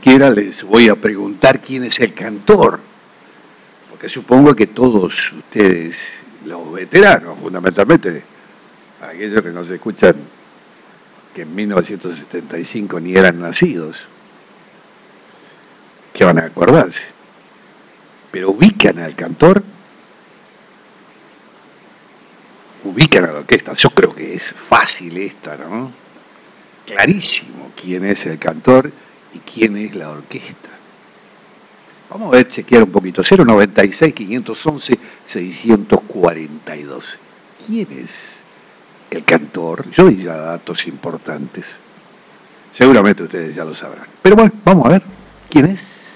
siquiera les voy a preguntar quién es el cantor, porque supongo que todos ustedes, los veteranos fundamentalmente, aquellos que nos escuchan que en 1975 ni eran nacidos, que van a acordarse, pero ubican al cantor, ubican a la orquesta. Yo creo que es fácil esta, ¿no? Clarísimo quién es el cantor y quién es la orquesta. Vamos a ver, chequear un poquito. 096-511-642. ¿Quién es el cantor? Yo di ya datos importantes. Seguramente ustedes ya lo sabrán. Pero bueno, vamos a ver quién es.